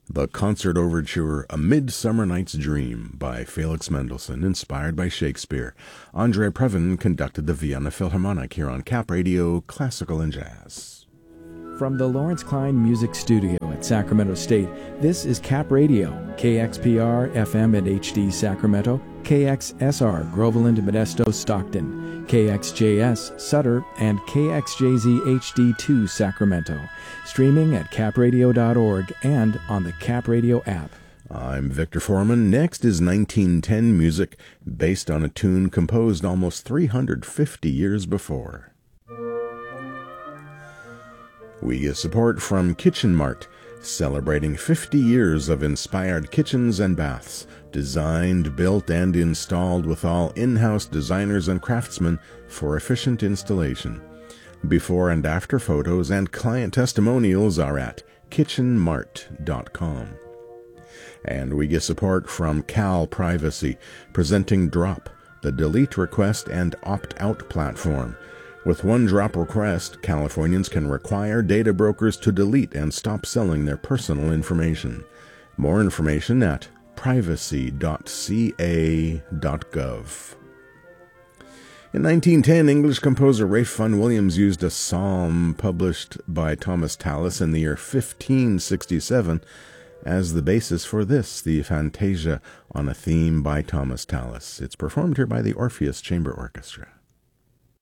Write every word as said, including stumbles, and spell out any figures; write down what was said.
The concert overture A Midsummer Night's Dream by Felix Mendelssohn, inspired by Shakespeare. Andre Previn conducted the Vienna Philharmonic here on Cap Radio Classical and Jazz. From the Lawrence Klein Music Studio at Sacramento State, this is Cap Radio, K X P R F M and H D Sacramento, K X S R Groveland, Modesto, Stockton, K X J S Sutter, and K X J Z H D two Sacramento. Streaming at cap radio dot org and on the Cap Radio app. I'm Victor Foreman. Next is nineteen ten music based on a tune composed almost three hundred fifty years before. We get support from Kitchen Mart, celebrating fifty years of inspired kitchens and baths, designed, built, and installed with all in-house designers and craftsmen for efficient installation. Before and after photos and client testimonials are at kitchen mart dot com. And we get support from Cal Privacy, presenting Drop, the delete request and opt-out platform. With one drop request, Californians can require data brokers to delete and stop selling their personal information. More information at privacy dot c a dot gov. In nineteen ten, English composer Ralph Vaughan Williams used a psalm published by Thomas Tallis in the year fifteen sixty-seven as the basis for this, the Fantasia on a Theme by Thomas Tallis. It's performed here by the Orpheus Chamber Orchestra.